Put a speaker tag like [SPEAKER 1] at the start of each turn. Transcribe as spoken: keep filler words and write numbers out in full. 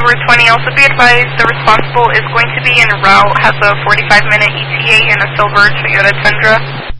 [SPEAKER 1] October twentieth. Also be advised the responsible is going to be en route, has a forty-five minute E T A in a silver Toyota Tundra.